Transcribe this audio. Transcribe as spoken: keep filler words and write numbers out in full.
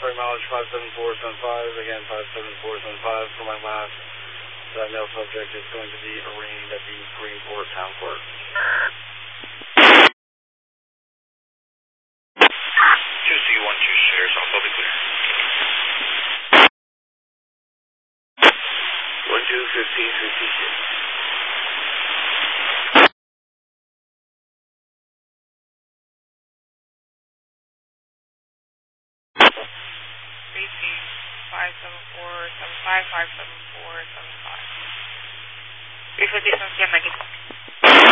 Offering mileage five seven four seven five, again five seven four seven five for my last. That male subject is going to be arraigned at the Greenport Town Court. two C one two shares, I'll be clear. one two fifteen fifty-six. five seven four seven five, five seven four seven five. three fifty-seven, yeah, make it.